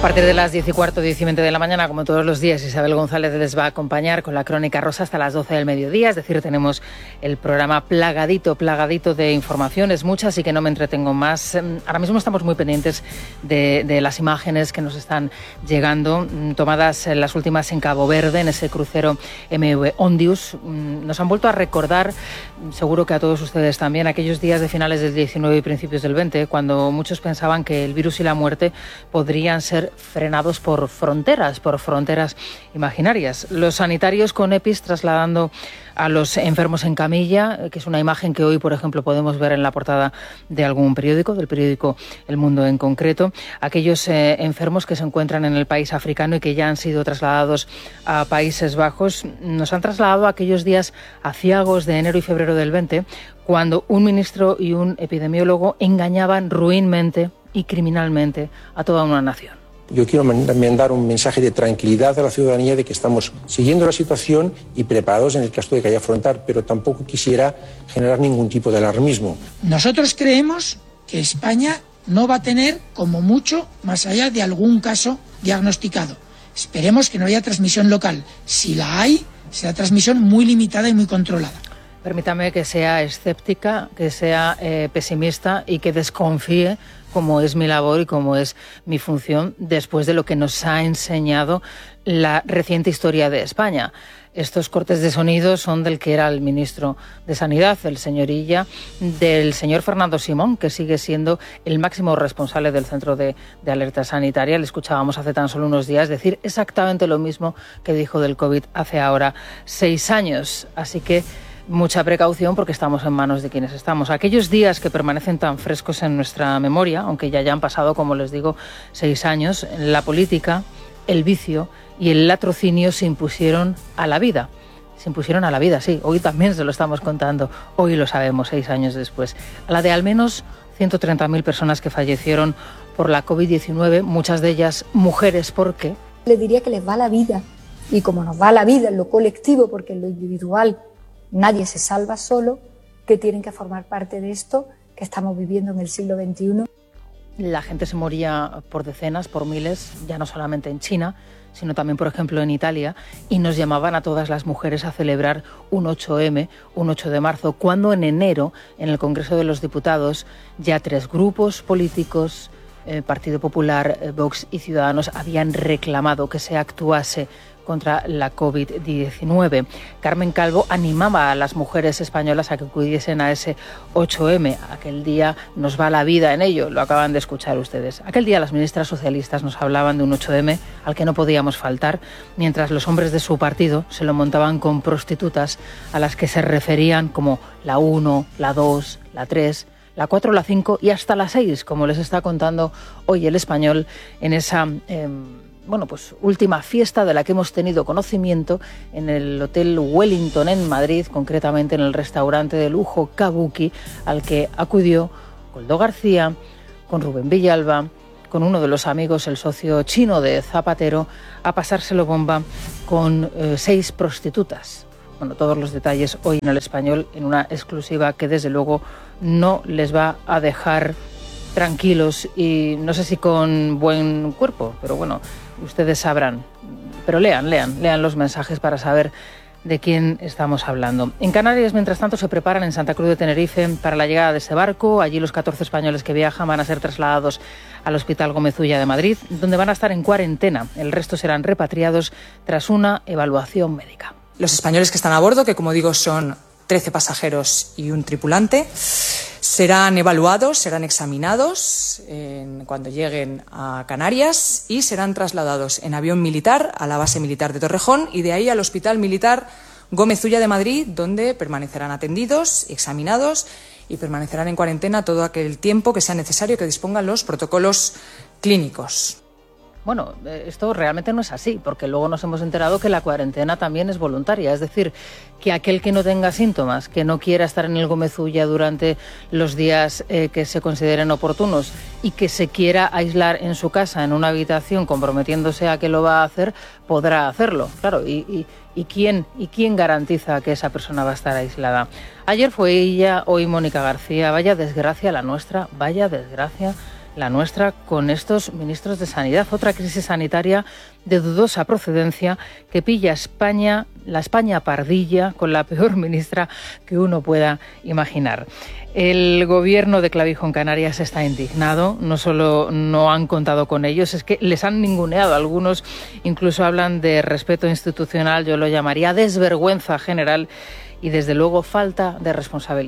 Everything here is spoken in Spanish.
partir de las 10:15, 10:20 de la mañana, como todos los días, Isabel González les va a acompañar con la Crónica Rosa hasta las 12 del mediodía. Es decir, tenemos el programa plagadito de informaciones, muchas, y que no me entretengo más. Ahora mismo estamos muy pendientes de las imágenes que nos están llegando, tomadas las últimas en Cabo Verde, en ese crucero MV Ondius. Nos han vuelto a recordar, seguro que a todos ustedes también, aquellos días de finales del 19 y principios del 20, cuando muchos pensaban que el virus y la muerte podrían ser frenados por fronteras imaginarias. Los sanitarios con EPIs trasladando a los enfermos en camilla, que es una imagen que hoy, por ejemplo, podemos ver en la portada de algún periódico, del periódico El Mundo en concreto. Aquellos enfermos que se encuentran en el país africano y que ya han sido trasladados a Países Bajos, nos han trasladado a aquellos días aciagos de enero y febrero del 20, cuando un ministro y un epidemiólogo engañaban ruinmente y criminalmente a toda una nación. Yo quiero también dar un mensaje de tranquilidad a la ciudadanía de que estamos siguiendo la situación y preparados en el caso de que haya que afrontar, pero tampoco quisiera generar ningún tipo de alarmismo. Nosotros creemos que España no va a tener, como mucho, más allá de algún caso diagnosticado. Esperemos que no haya transmisión local. Si la hay, será transmisión muy limitada y muy controlada. Permítame que sea escéptica, que sea pesimista y que desconfíe, como es mi labor y como es mi función, después de lo que nos ha enseñado la reciente historia de España. Estos cortes de sonido son del que era el ministro de Sanidad, el señor Illa, del señor Fernando Simón, que sigue siendo el máximo responsable del Centro de Alerta Sanitaria. Le escuchábamos hace tan solo unos días decir exactamente lo mismo que dijo del COVID hace ahora 6 años. Así que mucha precaución, porque estamos en manos de quienes estamos. Aquellos días que permanecen tan frescos en nuestra memoria, aunque ya hayan pasado, como les digo, 6 años, la política, el vicio y el latrocinio se impusieron a la vida. Se impusieron a la vida, sí. Hoy también se lo estamos contando. Hoy lo sabemos, 6 años después. A la de al menos 130.000 personas que fallecieron por la COVID-19, muchas de ellas mujeres. ¿Por qué? Le diría que les va la vida. Y como nos va la vida en lo colectivo, porque en lo individual nadie se salva solo, que tienen que formar parte de esto que estamos viviendo en el siglo XXI. La gente se moría por decenas, por miles, ya no solamente en China, sino también, por ejemplo, en Italia, y nos llamaban a todas las mujeres a celebrar un 8M, un 8 de marzo, cuando en enero, en el Congreso de los Diputados, ya 3 grupos políticos, Partido Popular, Vox y Ciudadanos, habían reclamado que se actuase contra la COVID-19. Carmen Calvo animaba a las mujeres españolas a que acudiesen a ese 8M. Aquel día nos va la vida en ello, lo acaban de escuchar ustedes. Aquel día las ministras socialistas nos hablaban de un 8M al que no podíamos faltar, mientras los hombres de su partido se lo montaban con prostitutas a las que se referían como la 1, la 2, la 3... la 4, la 5 y hasta la 6, como les está contando hoy El Español en esa última fiesta de la que hemos tenido conocimiento en el Hotel Wellington en Madrid, concretamente en el restaurante de lujo Kabuki, al que acudió Koldo García, con Rubén Villalba, con uno de los amigos, el socio chino de Zapatero, a pasárselo bomba con 6 prostitutas. Bueno, todos los detalles hoy en El Español, en una exclusiva que desde luego no les va a dejar tranquilos y no sé si con buen cuerpo, pero bueno, ustedes sabrán. Pero lean los mensajes para saber de quién estamos hablando. En Canarias, mientras tanto, se preparan en Santa Cruz de Tenerife para la llegada de ese barco. Allí los 14 españoles que viajan van a ser trasladados al Hospital Gómez Ulla de Madrid, donde van a estar en cuarentena. El resto serán repatriados tras una evaluación médica. Los españoles que están a bordo, que como digo son 13 pasajeros y un tripulante, serán evaluados, serán examinados cuando lleguen a Canarias y serán trasladados en avión militar a la base militar de Torrejón y de ahí al Hospital Militar Gómez Ulla de Madrid, donde permanecerán atendidos, examinados y permanecerán en cuarentena todo aquel tiempo que sea necesario que dispongan los protocolos clínicos. Bueno, esto realmente no es así, porque luego nos hemos enterado que la cuarentena también es voluntaria. Es decir, que aquel que no tenga síntomas, que no quiera estar en el Gómez Ulla durante los días que se consideren oportunos y que se quiera aislar en su casa, en una habitación, comprometiéndose a que lo va a hacer, podrá hacerlo. Claro, ¿y quién garantiza que esa persona va a estar aislada? Ayer fue ella, hoy Mónica García. Vaya desgracia la nuestra, vaya desgracia la nuestra, con estos ministros de Sanidad. Otra crisis sanitaria de dudosa procedencia que pilla a España, la España pardilla, con la peor ministra que uno pueda imaginar. El gobierno de Clavijo en Canarias está indignado. No solo no han contado con ellos, es que les han ninguneado. Algunos incluso hablan de respeto institucional, yo lo llamaría desvergüenza general y desde luego falta de responsabilidad.